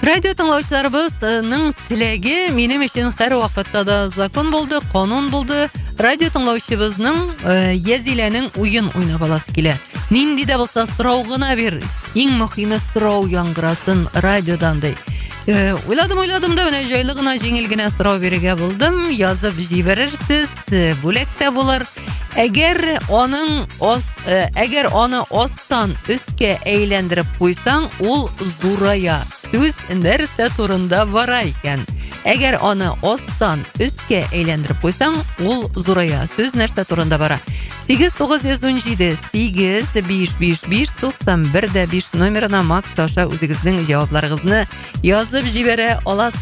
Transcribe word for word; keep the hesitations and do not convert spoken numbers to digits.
Радио тыңлаучыларыбызның теләге минем өчен һәр вакытта да закон булды, канун булды. Радио тыңлаучыбызның Язиләнең уен уйнап аласы килә. Нинди дә булса сорау гына бир. Иң мөһиме сорау яңгырасын радиодан ди. Уйладым, уйладым да менә җайлы гына, җиңел генә сорау бирергә булдым. Язып җибәрерсез, бүләктә булыр. Әгәр аның ос, әгәр аны астан өскә әйләндереп куйсаң, ул зурая. Сүз нәрсә турында бара икән? Әгәр аны астан өскә әйләндереп куйсаң, ул зурая. Сүз нәрсә турында бара? сигез тугыз йөз унҗиде сигез биш биш биш туксан бер дә биш номерына Макс аша үзегезнең җавапларыгызны язып җибәрә аласыз.